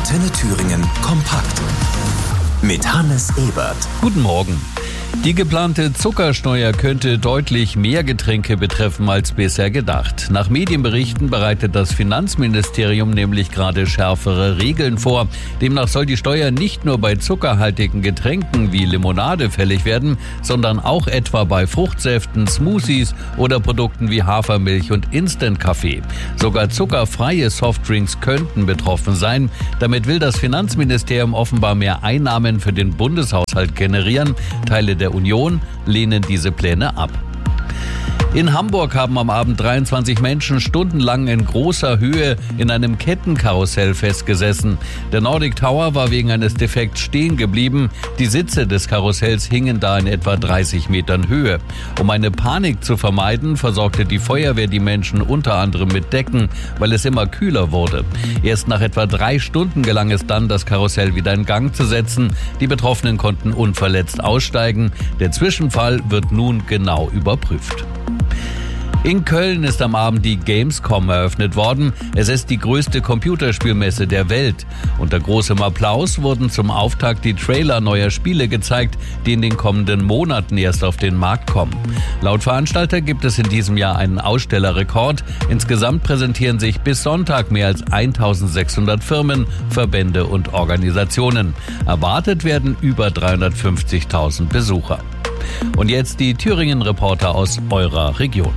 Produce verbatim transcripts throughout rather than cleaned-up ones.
Antenne Thüringen kompakt mit Hannes Ebert. Guten Morgen. Die geplante Zuckersteuer könnte deutlich mehr Getränke betreffen als bisher gedacht. Nach Medienberichten bereitet das Finanzministerium nämlich gerade schärfere Regeln vor. Demnach soll die Steuer nicht nur bei zuckerhaltigen Getränken wie Limonade fällig werden, sondern auch etwa bei Fruchtsäften, Smoothies oder Produkten wie Hafermilch und Instant-Kaffee. Sogar zuckerfreie Softdrinks könnten betroffen sein. Damit will das Finanzministerium offenbar mehr Einnahmen für den Bundeshaushalt generieren. Teile der Union lehnen diese Pläne ab. In Hamburg haben am Abend dreiundzwanzig Menschen stundenlang in großer Höhe in einem Kettenkarussell festgesessen. Der Nordic Tower war wegen eines Defekts stehen geblieben. Die Sitze des Karussells hingen da in etwa dreißig Metern Höhe. Um eine Panik zu vermeiden, versorgte die Feuerwehr die Menschen unter anderem mit Decken, weil es immer kühler wurde. Erst nach etwa drei Stunden gelang es dann, das Karussell wieder in Gang zu setzen. Die Betroffenen konnten unverletzt aussteigen. Der Zwischenfall wird nun genau überprüft. In Köln ist am Abend die Gamescom eröffnet worden. Es ist die größte Computerspielmesse der Welt. Unter großem Applaus wurden zum Auftakt die Trailer neuer Spiele gezeigt, die in den kommenden Monaten erst auf den Markt kommen. Laut Veranstalter gibt es in diesem Jahr einen Ausstellerrekord. Insgesamt präsentieren sich bis Sonntag mehr als eintausendsechshundert Firmen, Verbände und Organisationen. Erwartet werden über dreihundertfünfzigtausend Besucher. Und jetzt die Thüringen-Reporter aus eurer Region.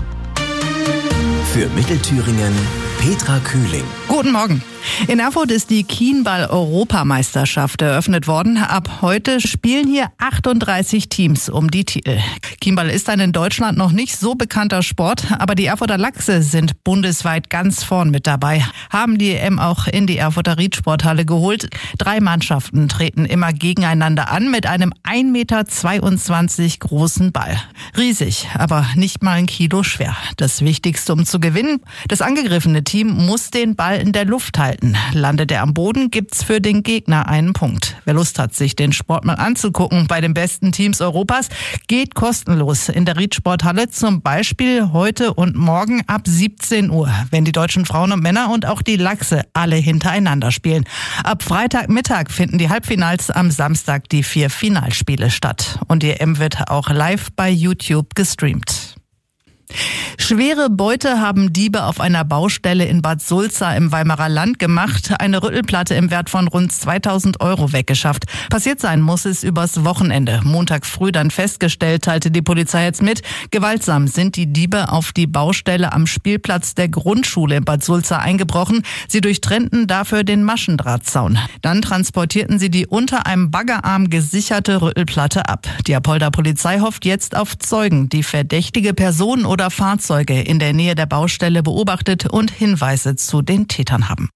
Für Mittelthüringen Petra Kühling. Guten Morgen. In Erfurt ist die Kienball-Europameisterschaft eröffnet worden. Ab heute spielen hier achtunddreißig Teams um die Titel. Kienball ist ein in Deutschland noch nicht so bekannter Sport, aber die Erfurter Lachse sind bundesweit ganz vorn mit dabei, haben die E M auch in die Erfurter Riedsporthalle geholt. Drei Mannschaften treten immer gegeneinander an mit einem ein Meter zweiundzwanzig großen Ball. Riesig, aber nicht mal ein Kilo schwer. Das Wichtigste, um zu gewinnen: das angegriffene Team muss den Ball in der Luft halten. Landet er am Boden, gibt's für den Gegner einen Punkt. Wer Lust hat, sich den Sport mal anzugucken bei den besten Teams Europas, geht kostenlos in der Riedsporthalle, zum Beispiel heute und morgen ab siebzehn Uhr, wenn die deutschen Frauen und Männer und auch die Lachse alle hintereinander spielen. Ab Freitagmittag finden die Halbfinals, am Samstag die vier Finalspiele statt. Und die E M wird auch live bei YouTube gestreamt. Schwere Beute haben Diebe auf einer Baustelle in Bad Sulza im Weimarer Land gemacht. Eine Rüttelplatte im Wert von rund zweitausend Euro weggeschafft. Passiert sein muss es übers Wochenende. Montag früh dann festgestellt, teilte die Polizei jetzt mit. Gewaltsam sind die Diebe auf die Baustelle am Spielplatz der Grundschule in Bad Sulza eingebrochen. Sie durchtrennten dafür den Maschendrahtzaun. Dann transportierten sie die unter einem Baggerarm gesicherte Rüttelplatte ab. Die Apolder Polizei hofft jetzt auf Zeugen, die verdächtige Personen oder oder Fahrzeuge in der Nähe der Baustelle beobachtet und Hinweise zu den Tätern haben.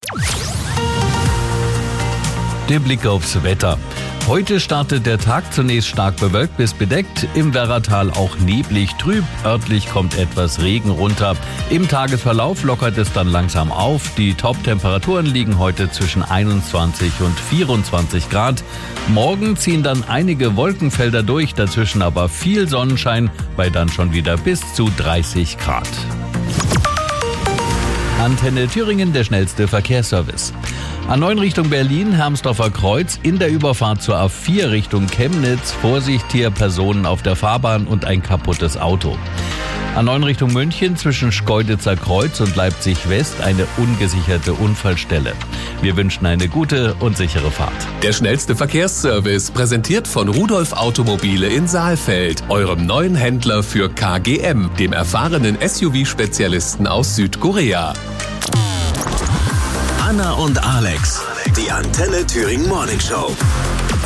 Der Blick aufs Wetter. Heute startet der Tag zunächst stark bewölkt bis bedeckt, im Werratal auch neblig trüb, örtlich kommt etwas Regen runter. Im Tagesverlauf lockert es dann langsam auf. Die Top-Temperaturen liegen heute zwischen einundzwanzig und vierundzwanzig Grad. Morgen ziehen dann einige Wolkenfelder durch, dazwischen aber viel Sonnenschein, bei dann schon wieder bis zu dreißig Grad. Antenne Thüringen, der schnellste Verkehrsservice. A neun Richtung Berlin, Hermsdorfer Kreuz, in der Überfahrt zur A vier Richtung Chemnitz. Vorsicht, hier Personen auf der Fahrbahn und ein kaputtes Auto. A neun Richtung München, zwischen Schkeuditzer Kreuz und Leipzig West, eine ungesicherte Unfallstelle. Wir wünschen eine gute und sichere Fahrt. Der schnellste Verkehrsservice, präsentiert von Rudolf Automobile in Saalfeld, eurem neuen Händler für K G M, dem erfahrenen S U V-Spezialisten aus Südkorea. Anna und Alex, die Antenne Thüringen Morning Show.